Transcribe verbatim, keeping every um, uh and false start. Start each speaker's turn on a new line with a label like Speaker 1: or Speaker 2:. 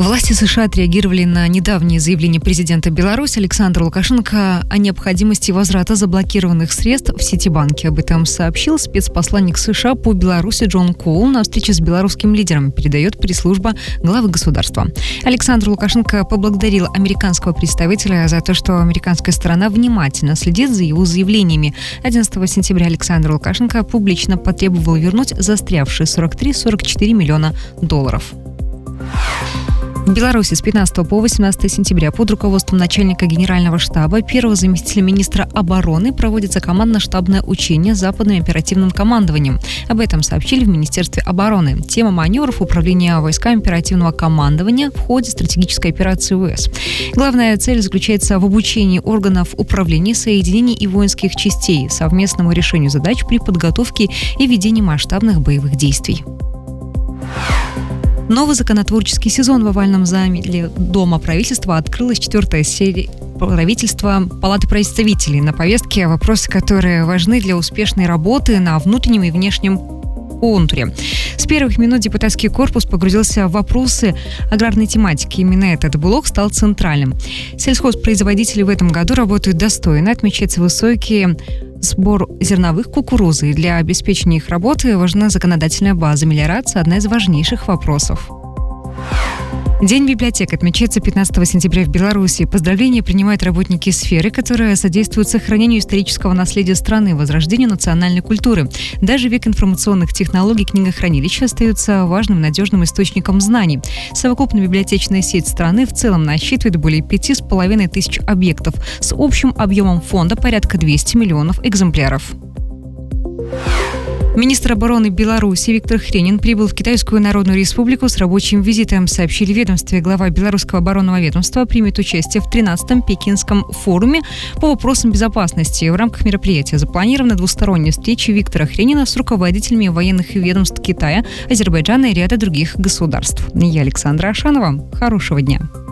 Speaker 1: Власти США отреагировали на недавнее заявление президента Беларуси Александра Лукашенко о необходимости возврата заблокированных средств в Ситибанке. Об этом сообщил спецпосланник США по Беларуси Джон Коул на встрече с белорусским лидером, передает пресс-служба главы государства. Александр Лукашенко поблагодарил американского представителя за то, что американская сторона внимательно следит за его заявлениями. одиннадцатого сентября Александр Лукашенко публично потребовал вернуть застрявшие сорок три - сорок четыре миллиона долларов. В Беларуси с пятнадцатого по восемнадцатое сентября под руководством начальника генерального штаба, первого заместителя министра обороны проводится командно-штабное учение с западным оперативным командованием. Об этом сообщили в Министерстве обороны. Тема маневров управления войсками оперативного командования в ходе стратегической операции ВС. Главная цель заключается в обучении органов управления, соединений и воинских частей совместному решению задач при подготовке и ведении масштабных боевых действий. Новый законотворческий сезон в овальном зале Дома правительства открылась четвертая серия правительства Палаты представителей. На повестке вопросы, которые важны для успешной работы на внутреннем и внешнем контуре. С первых минут депутатский корпус погрузился в вопросы аграрной тематики. Именно этот блок стал центральным. Сельхозпроизводители в этом году работают достойно, отмечается высокий сбор зерновых кукурузы. Для обеспечения их работы важна законодательная база. Мелиорация – одна из важнейших вопросов. День библиотек отмечается пятнадцатого сентября в Беларуси. Поздравления принимают работники сферы, которые содействуют сохранению исторического наследия страны, возрождению национальной культуры. Даже век информационных технологий книгохранилища остается важным надежным источником знаний. Совокупная библиотечная сеть страны в целом насчитывает более пяти с половиной тысяч объектов с общим объемом фонда порядка двухсот миллионов экземпляров. Министр обороны Беларуси Виктор Хренин прибыл в Китайскую Народную Республику с рабочим визитом, сообщили в ведомстве. Глава Белорусского оборонного ведомства примет участие в тринадцатом Пекинском форуме по вопросам безопасности. В рамках мероприятия запланирована двусторонняя встреча Виктора Хренина с руководителями военных ведомств Китая, Азербайджана и ряда других государств. Я Александра Ашанова. Хорошего дня.